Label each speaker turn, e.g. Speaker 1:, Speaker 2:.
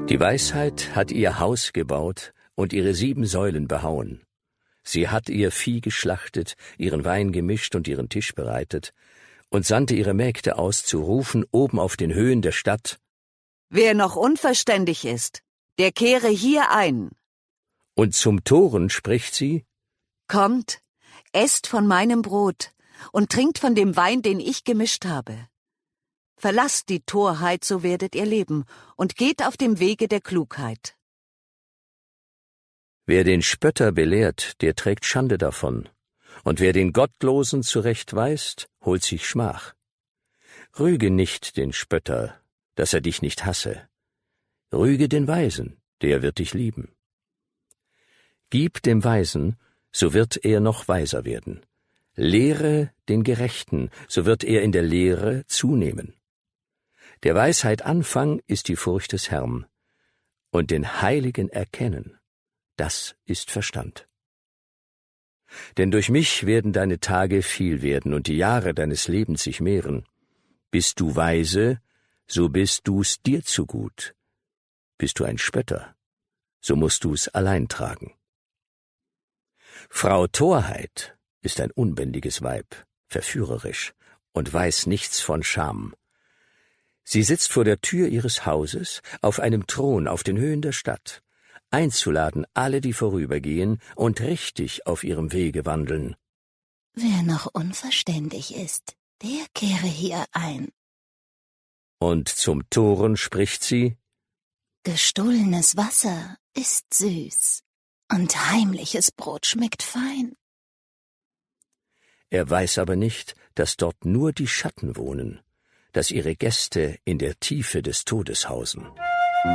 Speaker 1: Die Weisheit hat ihr Haus gebaut und ihre 7 Säulen behauen. Sie hat ihr Vieh geschlachtet, ihren Wein gemischt und ihren Tisch bereitet und sandte ihre Mägde aus, zu rufen oben auf den Höhen der Stadt:
Speaker 2: Wer noch unverständig ist, der kehre hier ein.
Speaker 1: Und zum Toren spricht sie:
Speaker 2: Kommt, esst von meinem Brot und trinkt von dem Wein, den ich gemischt habe. Verlasst die Torheit, so werdet ihr leben, und geht auf dem Wege der Klugheit.
Speaker 1: Wer den Spötter belehrt, der trägt Schande davon, und wer den Gottlosen zurechtweist, holt sich Schmach. Rüge nicht den Spötter, dass er dich nicht hasse. Rüge den Weisen, der wird dich lieben. Gib dem Weisen, so wird er noch weiser werden. Lehre den Gerechten, so wird er in der Lehre zunehmen. Der Weisheit Anfang ist die Furcht des Herrn, und den Heiligen erkennen, das ist Verstand. Denn durch mich werden deine Tage viel werden und die Jahre deines Lebens sich mehren. Bist du weise, so bist du's dir zu gut. Bist du ein Spötter, so musst du's allein tragen. Frau Torheit ist ein unbändiges Weib, verführerisch und weiß nichts von Scham. Sie sitzt vor der Tür ihres Hauses, auf einem Thron auf den Höhen der Stadt, einzuladen alle, die vorübergehen und richtig auf ihrem Wege wandeln.
Speaker 3: Wer noch unverständig ist, der kehre hier ein.
Speaker 1: Und zum Toren spricht sie:
Speaker 3: Gestohlenes Wasser ist süß, und heimliches Brot schmeckt fein.
Speaker 1: Er weiß aber nicht, dass dort nur die Schatten wohnen, dass ihre Gäste in der Tiefe des Todes hausen.